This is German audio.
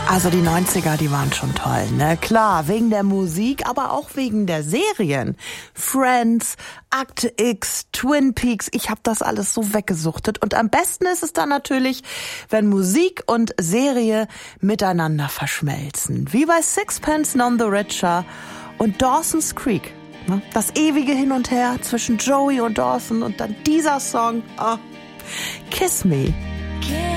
Also die 90er, die waren schon toll, ne? Klar, wegen der Musik, aber auch wegen der Serien. Friends, Akte X, Twin Peaks, ich habe das alles so weggesuchtet. Und am besten ist es dann natürlich, wenn Musik und Serie miteinander verschmelzen. Wie bei Sixpence None the Richer und Dawson's Creek. Ne? Das ewige Hin und Her zwischen Joey und Dawson und dann dieser Song. Oh, Kiss Me.